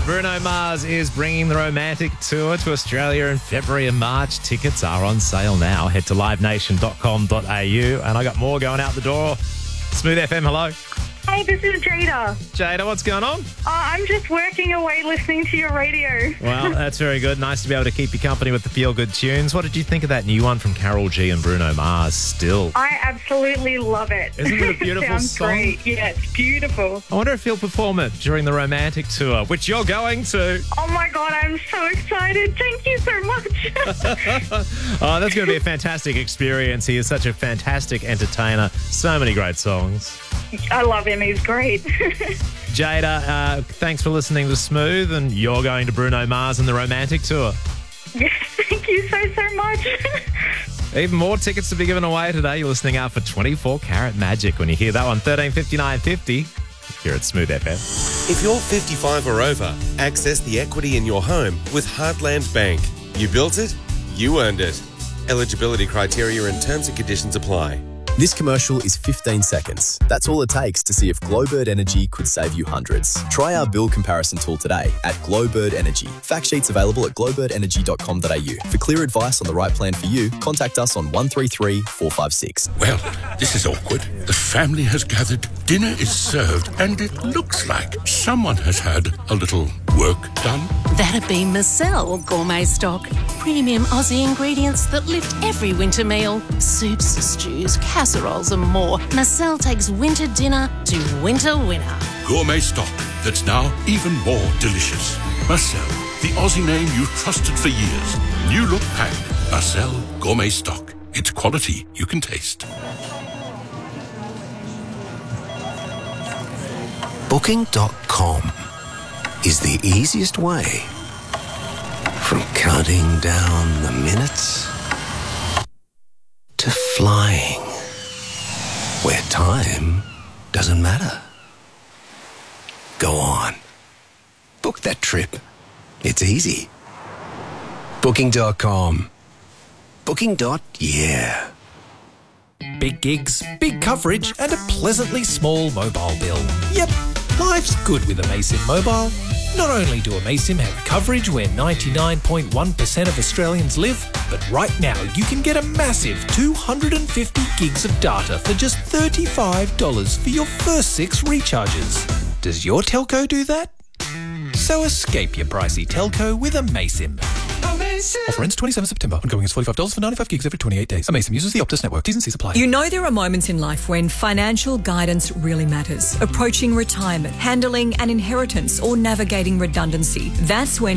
Bruno Mars is bringing the Romantic Tour to Australia in February and March. Tickets are on sale now. Head to livenation.com.au. And I got more going out the door. Smooth FM, hello. Hey, this is Jada. Jada, what's going on? I'm just working away listening to your radio. Well, that's very good. Nice to be able to keep you company with the feel-good tunes. What did you think of that new one from Karol G and Bruno Mars, Still? I absolutely love it. Isn't it a beautiful Sounds song? Great. Yeah, it's beautiful. I wonder if he'll perform it during the Romantic Tour, which you're going to. Oh my God, I'm so excited. Thank you so much. Oh, that's going to be a fantastic experience. He is such a fantastic entertainer. So many great songs. I love him. He's great. Jada, thanks for listening to Smooth, and you're going to Bruno Mars and the Romantic Tour. Yes, thank you so much. Even more tickets to be given away today. You're listening out for 24 Karat Magic. When you hear that one, 1359.50 here at Smooth FM. If you're 55 or over, access the equity in your home with Heartland Bank. You built it, you earned it. Eligibility criteria and terms and conditions apply. This commercial is 15 seconds. That's all it takes to see if Glowbird Energy could save you hundreds. Try our bill comparison tool today at Glowbird Energy. Fact sheets available at glowbirdenergy.com.au. For clear advice on the right plan for you, contact us on 133 456. Well, this is awkward. The family has gathered, dinner is served, and it looks like someone has had a little work done. That'd be Marcel Gourmet Stock. Premium Aussie ingredients that lift every winter meal. Soups, stews, casseroles and more. Marcel takes winter dinner to winter winner. Gourmet stock that's now even more delicious. Marcel, the Aussie name you've trusted for years. New look pack. Marcel Gourmet Stock. It's quality you can taste. Booking.com is the easiest way from counting down the minutes to flying where time doesn't matter. Go on. Book that trip. It's easy. Booking.com. Booking.yeah. Big gigs, big coverage, and a pleasantly small mobile bill. Yep, life's good with Amaysim Mobile. Not only do Amaysim have coverage where 99.1% of Australians live, but right now you can get a massive 250 gigs of data for just $35 for your first 6 recharges. Does your telco do that? So escape your pricey telco with Amaysim. Offer ends 27 September. Ongoing is $45 for 95 gigs every 28 days. Amaysim uses the Optus network. T's and C's apply. You know there are moments in life when financial guidance really matters. Approaching retirement, handling an inheritance, or navigating redundancy. That's when